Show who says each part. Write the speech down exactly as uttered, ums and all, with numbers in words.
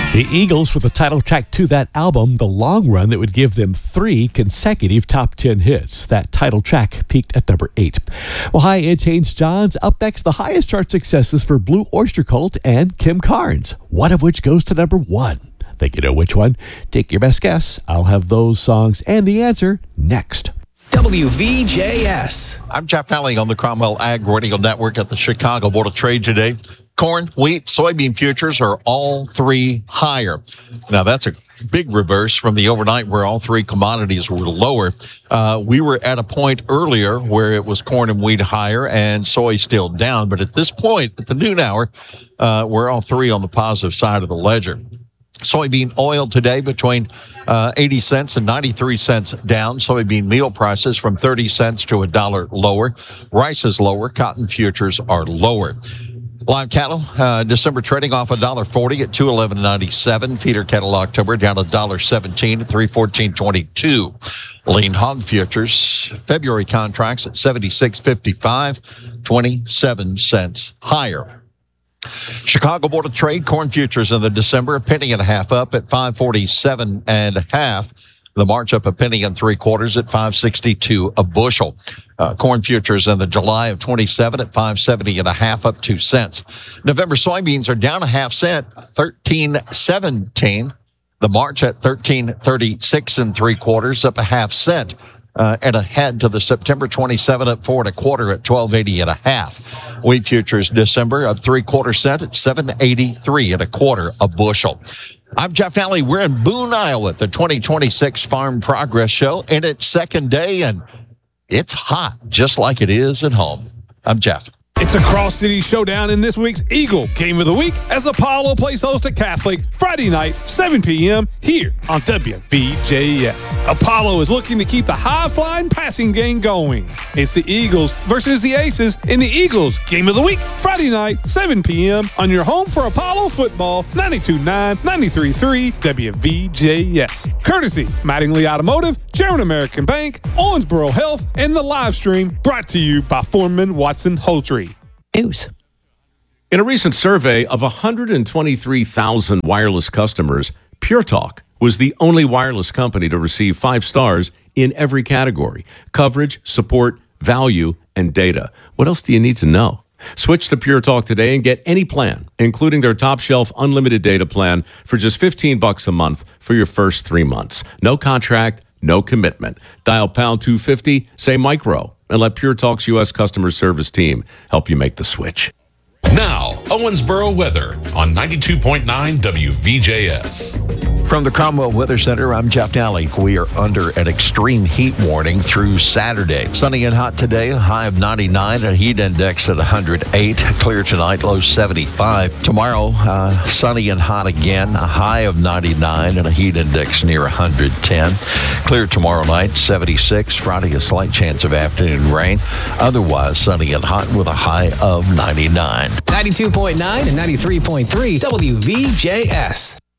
Speaker 1: The Eagles with the title track to that album, The Long Run, that would give them three consecutive top ten hits. That title track peaked at number eight. Well, hi, it's Haynes Johns. Up next, the highest chart successes for Blue Oyster Cult and Kim Carnes, one of which goes to number one. Think you know which one? Take your best guess. I'll have those songs and the answer next.
Speaker 2: W V J S.
Speaker 3: I'm Jeff Nally on the Cromwell Ag Radio Network at the Chicago Board of Trade today. Corn, wheat, soybean futures are all three higher. Now, that's a big reverse from the overnight where all three commodities were lower. Uh, we were at a point earlier where it was corn and wheat higher and soy still down. But at this point, at the noon hour, uh, we're all three on the positive side of the ledger. Soybean oil today between uh, eighty cents and ninety-three cents down. Soybean meal prices from thirty cents to a dollar lower. Rice is lower. Cotton futures are lower. Live cattle, uh, December trading off one dollar forty at two eleven ninety-seven. Feeder cattle October down one dollar seventeen at three fourteen twenty-two. Lean hog futures, February contracts at seventy-six fifty-five, twenty-seven cents higher. Chicago Board of Trade corn futures in the December a penny and a half up at five forty-seven and a half. The March up a penny and three quarters at five sixty-two a bushel. Uh, corn futures in the July of twenty-seven at five seventy and a half, up two cents. November soybeans are down a half cent, thirteen seventeen. The March at thirteen thirty-six and three quarters, up a half cent. Uh, and ahead to the September twenty-seven at four and a quarter at twelve eighty and a half. Wheat futures December up three quarter cent at seven eighty-three and a quarter a bushel. I'm Jeff Nally. We're in Boone, Iowa at the twenty twenty-six Farm Progress Show in its second day, and it's hot just like it is at home. I'm Jeff.
Speaker 4: It's a cross-city showdown in this week's Eagle Game of the Week as Apollo plays host to Catholic Friday night, seven p.m. here on W V J S. Apollo is looking to keep the high-flying passing game going. It's the Eagles versus the Aces in the Eagles Game of the Week, Friday night, seven p.m. on your home for Apollo football, ninety-two point nine, ninety-three point three W V J S. Courtesy Mattingly Automotive, German American Bank, Owensboro Health, and the live stream brought to you by Foreman Watson Poultry.
Speaker 5: News.
Speaker 6: In a recent survey of one hundred twenty-three thousand wireless customers, Pure Talk was the only wireless company to receive five stars in every category: coverage, support, value, and data. What else do you need to know? Switch to Pure Talk today and get any plan, including their top shelf unlimited data plan, for just fifteen bucks a month for your first three months. No contract, no commitment. Dial pound two fifty, say micro, and let Pure Talk's U S customer service team help you make the switch.
Speaker 7: Now, Owensboro weather on ninety-two point nine W V J S.
Speaker 3: From the Cromwell Weather Center, I'm Jeff Nally. We are under an extreme heat warning through Saturday. Sunny and hot today, a high of ninety-nine, a heat index at one hundred eight. Clear tonight, low seventy-five. Tomorrow, uh, sunny and hot again, a high of ninety-nine and a heat index near one hundred ten. Clear tomorrow night, seventy-six. Friday, a slight chance of afternoon rain. Otherwise, sunny and hot with a high of ninety-nine.
Speaker 2: ninety-two point nine and ninety-three point three W V J S.